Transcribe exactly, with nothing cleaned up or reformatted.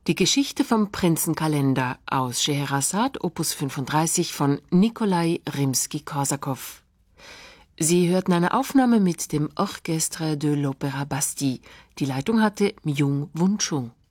Die Geschichte vom Prinzenkalender aus Scheherazad, Opus fünfunddreißig von Nikolai Rimski-Korsakow. Sie hörten eine Aufnahme mit dem Orchestre de l'Opéra Bastille. Die Leitung hatte Myung-Whun Chung.